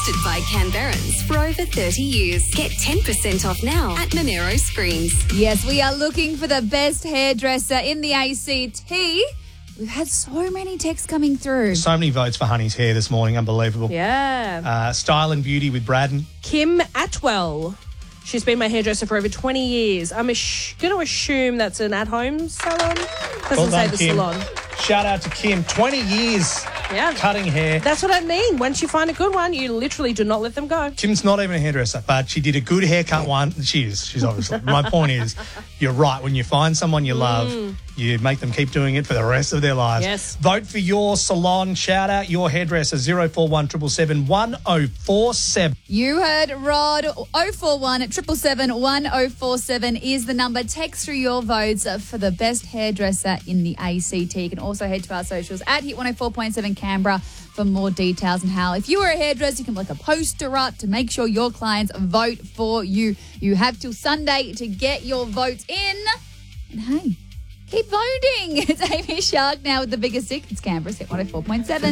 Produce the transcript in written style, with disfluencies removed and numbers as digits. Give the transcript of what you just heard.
Trusted by Canberrans for over 30 years. Get 10% off now at Monero Screens. Yes, we are looking for the best hairdresser in the ACT. We've had so many texts coming through. So many votes for Honey's hair this morning. Unbelievable. Yeah. Style and Beauty with Braddon. Kim Atwell. She's been my hairdresser for over 20 years. I'm going to assume that's an at-home salon. Doesn't say the Kim. salon. Shout out to Kim. 20 years cutting hair. That's what I mean. Once you find a good one, you literally do not let them go. Kim's not even a hairdresser, but she did a good haircut one. She's obviously. My point is, you're right. When you find someone you love, you make them keep doing it for the rest of their lives. Yes. Vote for your salon. Shout out your hairdresser, 041 777 1047. You heard Rod. 041 777 1047 is the number. Text through your votes for the best hairdresser in the ACT. You can also head to our socials at Hit 104.7 Canberra for more details and how. If you were a hairdresser, you can put a poster up to make sure your clients vote for you. You have till Sunday to get your votes in. And hey, keep voting. It's Amy Shark now with the biggest stick. It's Canberra's Hit 104.7.